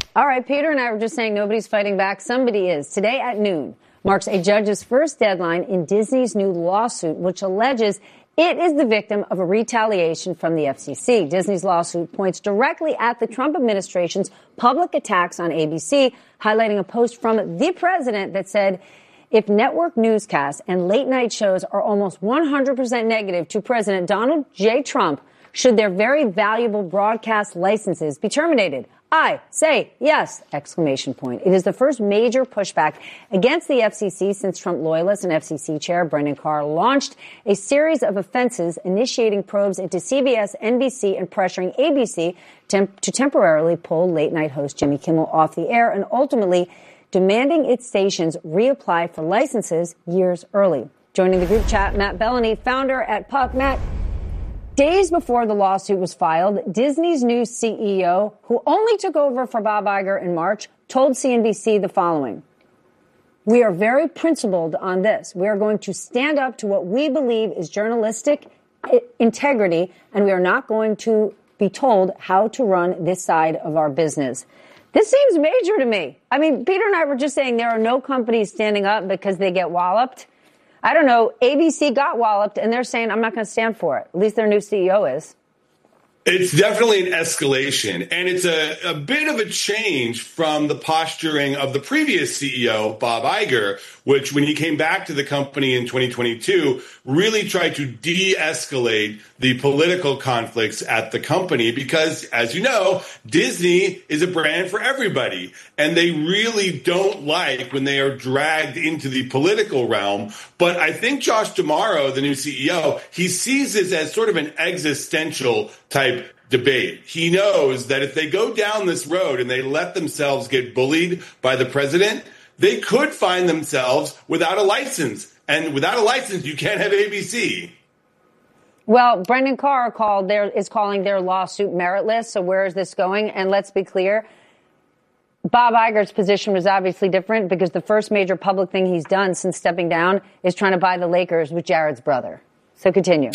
All right, Peter and I were just saying nobody's fighting back. Somebody is. Today at noon marks a judge's first deadline in Disney's new lawsuit, which alleges it is the victim of a retaliation from the FCC. Disney's lawsuit points directly at the Trump administration's public attacks on ABC, highlighting a post from the president that said, if network newscasts and late night shows are almost 100% negative to President Donald J. Trump, should their very valuable broadcast licenses be terminated? I say yes! Exclamation point. It is the first major pushback against the FCC since Trump loyalist and FCC chair Brendan Carr launched a series of offenses, initiating probes into CBS, NBC, and pressuring ABC to temporarily pull late-night host Jimmy Kimmel off the air and ultimately demanding its stations reapply for licenses years early. Joining the group chat, Matt Bellany, founder at Puck. Matt, days before the lawsuit was filed, Disney's new CEO, who only took over for Bob Iger in March, told CNBC the following. We are very principled on this. We are going to stand up to what we believe is journalistic integrity, and we are not going to be told how to run this side of our business. This seems major to me. I mean, Peter and I were just saying there are no companies standing up because they get walloped. I don't know. ABC got walloped, and they're saying, I'm not going to stand for it. At least their new CEO is. It's definitely an escalation, and it's a bit of a change from the posturing of the previous CEO, Bob Iger, which when he came back to the company in 2022, really tried to de-escalate the political conflicts at the company because, as you know, Disney is a brand for everybody, and they really don't like when they are dragged into the political realm. But I think Josh D'Amaro, the new CEO, he sees this as sort of an existential type debate. He knows that if they go down this road and they let themselves get bullied by the president, they could find themselves without a license. And without a license, you can't have ABC. Well, Brendan Carr is calling their lawsuit meritless. So where is this going? And let's be clear, Bob Iger's position was obviously different because the first major public thing he's done since stepping down is trying to buy the Lakers with Jared's brother. So continue.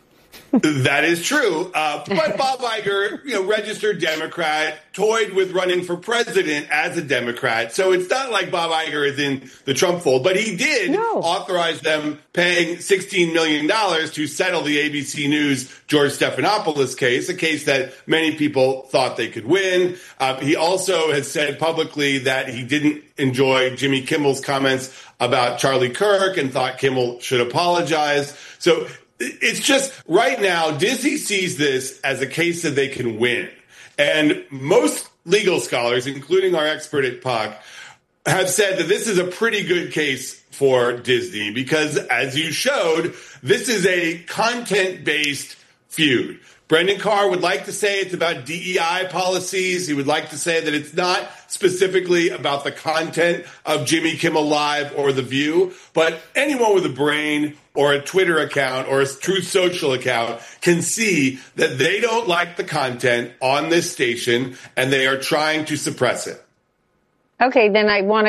That is true. But Bob Iger, registered Democrat, toyed with running for president as a Democrat. So it's not like Bob Iger is in the Trump fold, but he did authorize them paying $16 million to settle the ABC News George Stephanopoulos case, a case that many people thought they could win. He also has said publicly that he didn't enjoy Jimmy Kimmel's comments about Charlie Kirk and thought Kimmel should apologize. So it's just right now, Disney sees this as a case that they can win. And most legal scholars, including our expert at Puck, have said that this is a pretty good case for Disney because, as you showed, this is a content-based feud. Brendan Carr would like to say it's about DEI policies. He would like to say that it's not specifically about the content of Jimmy Kimmel Live or The View, but anyone with a brain or a Twitter account or a Truth Social account can see that they don't like the content on this station and they are trying to suppress it. Okay, then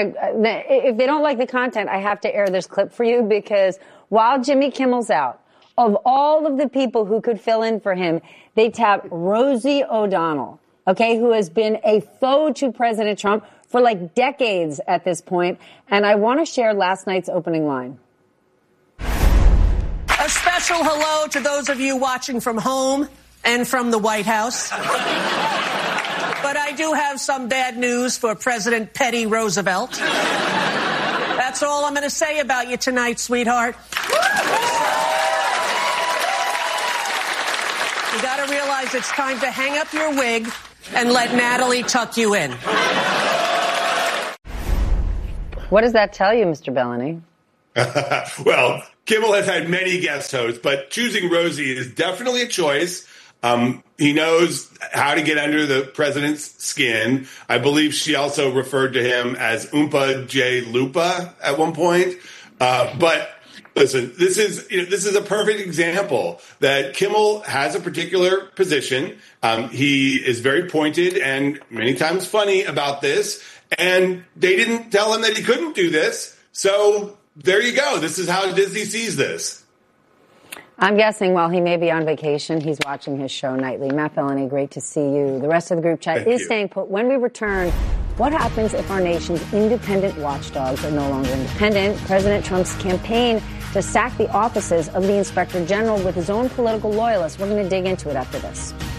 if they don't like the content, I have to air this clip for you because while Jimmy Kimmel's out, of all of the people who could fill in for him, they tap Rosie O'Donnell, okay, who has been a foe to President Trump for like decades at this point. And I want to share last night's opening line. A special hello to those of you watching from home and from the White House. But I do have some bad news for President Petty Roosevelt. That's all I'm going to say about you tonight, sweetheart. You got to realize it's time to hang up your wig and let Natalie tuck you in. What does that tell you, Mr. Bellany? Well, Kimmel has had many guest hosts, but choosing Rosie is definitely a choice. He knows how to get under the president's skin. I believe she also referred to him as Oompa J. Lupa at one point. But listen, this is a perfect example that Kimmel has a particular position. He is very pointed and many times funny about this. And they didn't tell him that he couldn't do this. So there you go. This is how Disney sees this. I'm guessing while he may be on vacation, he's watching his show nightly. Matt Bellany, great to see you. The rest of the group chat is staying put. When we return, what happens if our nation's independent watchdogs are no longer independent? President Trump's campaign to sack the offices of the Inspector General with his own political loyalists. We're going to dig into it after this.